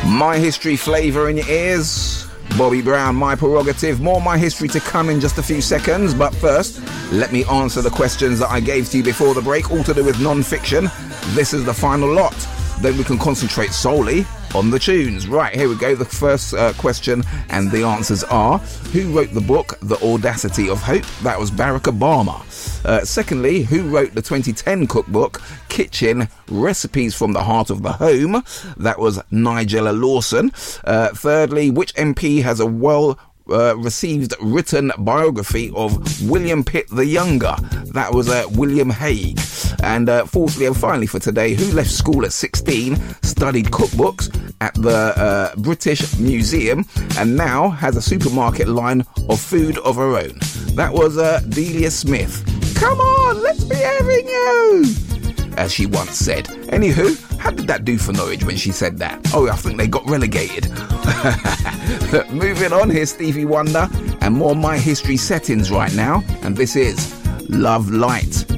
My history flavour in your ears. Bobby Brown, my prerogative. More My History to come in just a few seconds. But first, let me answer the questions that I gave to you before the break, all to do with non-fiction. This is the final lot. Then we can concentrate solely on the tunes. Right, here we go. The first question and the answers are: who wrote the book The Audacity of Hope? That was Barack Obama. Secondly, who wrote the 2010 cookbook Kitchen Recipes from the Heart of the Home? That was Nigella Lawson. Thirdly, which MP has a received written biography of William Pitt the Younger? That was William Hague. And fourthly and finally for today, who left school at 16, studied cookbooks at the British Museum, and now has a supermarket line of food of her own? That was Delia Smith. Come on, let's be having you, as she once said. Anywho, how did that do for Norwich when she said that? Oh, I think they got relegated. Moving on, here's Stevie Wonder and more My History settings right now. And this is Love Light.